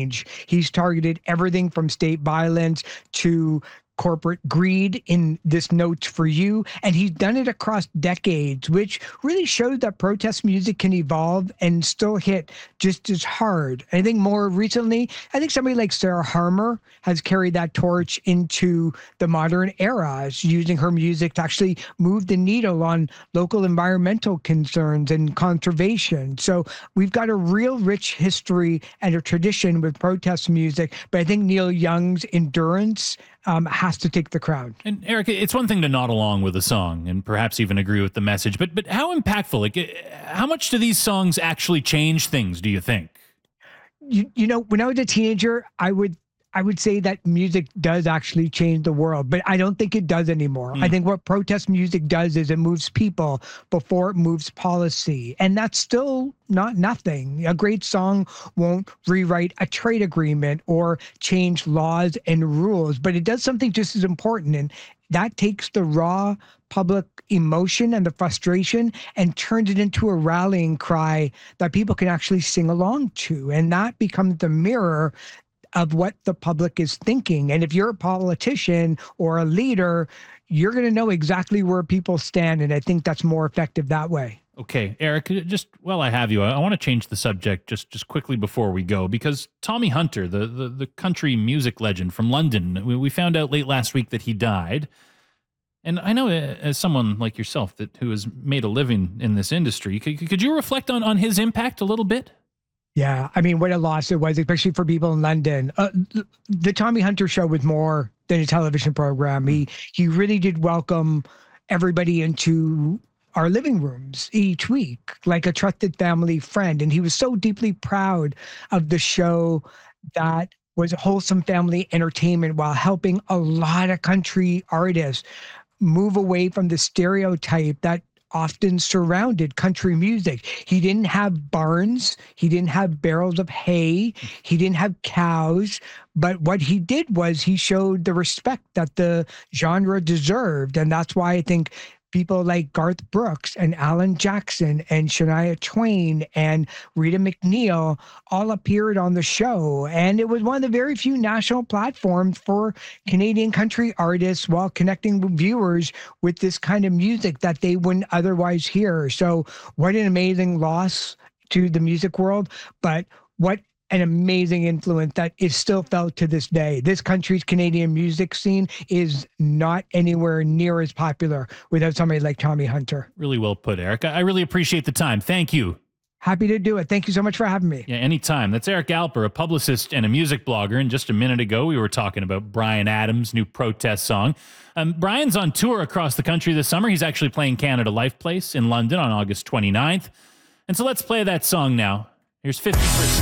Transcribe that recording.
change. He's targeted everything from state violence to corporate greed in this Notes for You. And he's done it across decades, which really shows that protest music can evolve and still hit just as hard. I think more recently, I think somebody like Sarah Harmer has carried that torch into the modern era, using her music to actually move the needle on local environmental concerns and conservation. So we've got a real rich history and a tradition with protest music, but I think Neil Young's endurance has to take the crown. And Eric, it's one thing to nod along with a song and perhaps even agree with the message, but how impactful? Like, how much do these songs actually change things, do you think? You know, when I was a teenager, I would say that music does actually change the world, but I don't think it does anymore. I think what protest music does is it moves people before it moves policy. And that's still not nothing. A great song won't rewrite a trade agreement or change laws and rules, but it does something just as important. And that takes the raw public emotion and the frustration and turns it into a rallying cry that people can actually sing along to. And that becomes the mirror of what the public is thinking. And if you're a politician or a leader, you're going to know exactly where people stand. And I think that's more effective that way. Okay, Eric, just while I have you, I want to change the subject just quickly before we go, because Tommy Hunter, the country music legend from London, we found out late last week that he died. And I know, as someone like yourself who has made a living in this industry, could you reflect on his impact a little bit? Yeah, I mean, what a loss it was, especially for people in London. The Tommy Hunter show was more than a television program. He really did welcome everybody into our living rooms each week, like a trusted family friend. And he was so deeply proud of the show that was wholesome family entertainment while helping a lot of country artists move away from the stereotype that often surrounded country music. He didn't have barns. He didn't have barrels of hay. He didn't have cows. But what he did was he showed the respect that the genre deserved. And that's why I think people like Garth Brooks and Alan Jackson and Shania Twain and Rita McNeil all appeared on the show. And it was one of the very few national platforms for Canadian country artists while connecting viewers with this kind of music that they wouldn't otherwise hear. So what an amazing loss to the music world, but what an amazing influence that is still felt to this day. This country's Canadian music scene is not anywhere near as popular without somebody like Tommy Hunter. Really well put, Eric. I really appreciate the time. Thank you. Happy to do it. Thank you so much for having me. Yeah, anytime. That's Eric Alper, a publicist and a music blogger. And just a minute ago, we were talking about Bryan Adams' new protest song. Bryan's on tour across the country this summer. He's actually playing Canada Life Place in London on August 29th. And so let's play that song now. Here's 50%.